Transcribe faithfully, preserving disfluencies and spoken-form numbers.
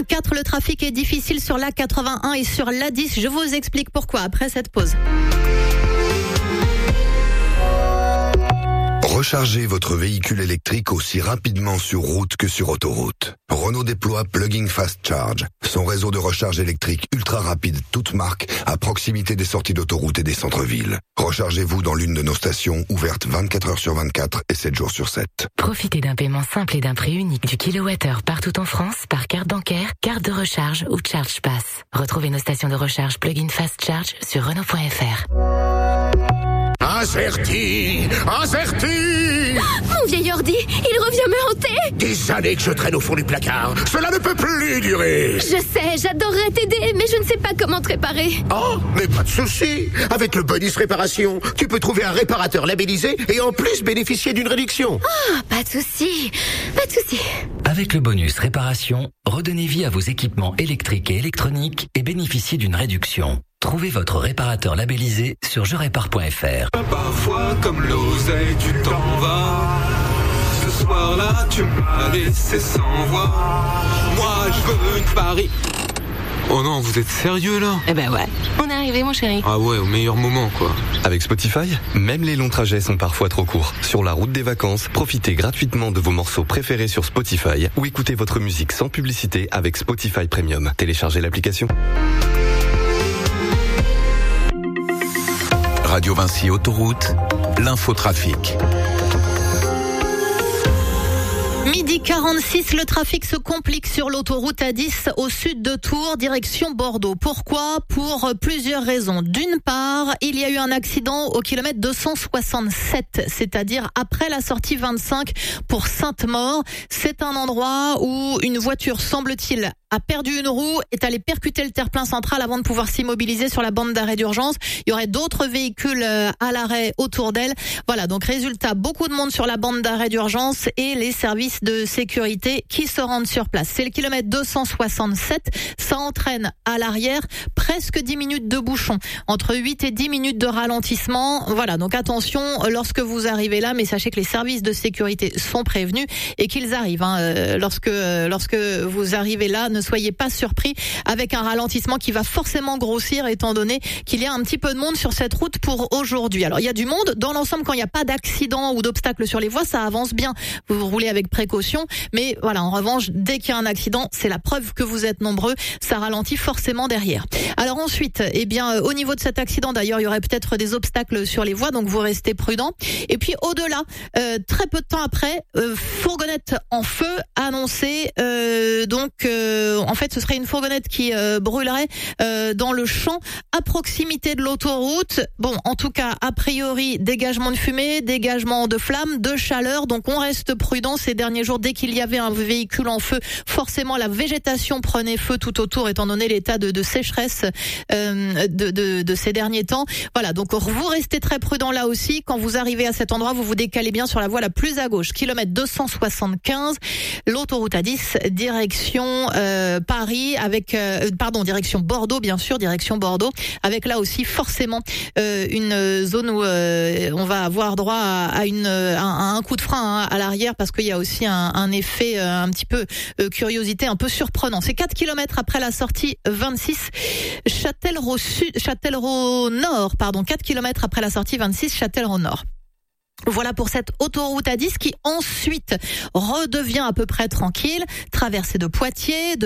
vingt-quatre, le trafic est difficile sur l'A quatre-vingt-un et sur l'A dix. Je vous explique pourquoi après cette pause. Rechargez votre véhicule électrique aussi rapidement sur route que sur autoroute. Renault déploie Plug-in Fast Charge, son réseau de recharge électrique ultra rapide toute marque à proximité des sorties d'autoroute et des centres-villes. Rechargez-vous dans l'une de nos stations ouvertes vingt-quatre heures sur vingt-quatre et sept jours sur sept. Profitez d'un paiement simple et d'un prix unique du kilowattheure partout en France par carte bancaire, carte de recharge ou ChargePass. Retrouvez nos stations de recharge Plug-in Fast Charge sur Renault point F R. Incerti, Incerti. Mon vieil ordi, il revient me hanter. Des années que je traîne au fond du placard. Cela ne peut plus durer. Je sais, j'adorerais t'aider, mais je ne sais pas comment te réparer. Oh, mais pas de souci. Avec le bonus réparation, tu peux trouver un réparateur labellisé et en plus bénéficier d'une réduction. Oh, pas de souci, pas de souci. Avec le bonus réparation, redonnez vie à vos équipements électriques et électroniques et bénéficiez d'une réduction. Trouvez votre réparateur labellisé sur je répare point F R. Parfois, comme l'oseille, tu t'en vas. Ce soir-là, tu m'as laissé sans voix. Moi, je veux une Paris. Oh non, vous êtes sérieux là? Eh ben ouais, on est arrivé mon chéri. Ah ouais, au meilleur moment quoi. Avec Spotify, même les longs trajets sont parfois trop courts. Sur la route des vacances, profitez gratuitement de vos morceaux préférés sur Spotify ou écoutez votre musique sans publicité avec Spotify Premium. Téléchargez l'application. Radio Vinci Autoroute, l'infotrafic. Midi quarante-six, le trafic se complique sur l'autoroute A dix au sud de Tours, direction Bordeaux. Pourquoi? Pour plusieurs raisons. D'une part, il y a eu un accident au kilomètre deux cent soixante-sept, c'est-à-dire après la sortie vingt-cinq pour Sainte-Maure. C'est un endroit où une voiture, semble-t-il, a perdu une roue, est allée percuter le terre-plein central avant de pouvoir s'immobiliser sur la bande d'arrêt d'urgence. Il y aurait d'autres véhicules à l'arrêt autour d'elle. Voilà, donc résultat, beaucoup de monde sur la bande d'arrêt d'urgence et les services de sécurité qui se rendent sur place. C'est le kilomètre deux cent soixante-sept. Ça entraîne à l'arrière presque dix minutes de bouchon, entre huit et dix minutes de ralentissement. Voilà, donc attention lorsque vous arrivez là, mais sachez que les services de sécurité sont prévenus et qu'ils arrivent. Hein, lorsque, lorsque vous arrivez là, ne soyez pas surpris avec un ralentissement qui va forcément grossir étant donné qu'il y a un petit peu de monde sur cette route pour aujourd'hui. Alors il y a du monde dans l'ensemble quand il n'y a pas d'accident ou d'obstacle sur les voies, ça avance bien. Vous, vous roulez avec précaution, mais voilà, en revanche, dès qu'il y a un accident, c'est la preuve que vous êtes nombreux, ça ralentit forcément derrière. Alors ensuite, eh bien au niveau de cet accident d'ailleurs, il y aurait peut-être des obstacles sur les voies, donc vous restez prudents. Et puis au-delà, euh, très peu de temps après, euh, fourgonnette en feu annoncée, euh, donc euh, en fait, ce serait une fourgonnette qui euh, brûlerait euh, dans le champ à proximité de l'autoroute. Bon, en tout cas, a priori, dégagement de fumée, dégagement de flammes, de chaleur. Donc, on reste prudent ces derniers jours. Dès qu'il y avait un véhicule en feu, forcément, la végétation prenait feu tout autour, étant donné l'état de, de sécheresse euh, de, de, de ces derniers temps. Voilà, donc vous restez très prudent là aussi. Quand vous arrivez à cet endroit, vous vous décalez bien sur la voie la plus à gauche, kilomètre deux cent soixante-quinze, l'autoroute A dix, direction euh, Paris, avec euh, pardon, direction Bordeaux, bien sûr, direction Bordeaux, avec là aussi forcément euh, une zone où euh, on va avoir droit à, à une à un, un coup de frein hein, à l'arrière parce qu'il y a aussi un, un effet euh, un petit peu euh, curiosité, un peu surprenant. C'est quatre kilomètres après la sortie vingt-six, Châtellerault Sud, Châtellerault Nord, pardon, quatre kilomètres après la sortie vingt-six, Châtellerault Nord. Voilà pour cette autoroute A dix qui ensuite redevient à peu près tranquille, traversée de Poitiers, de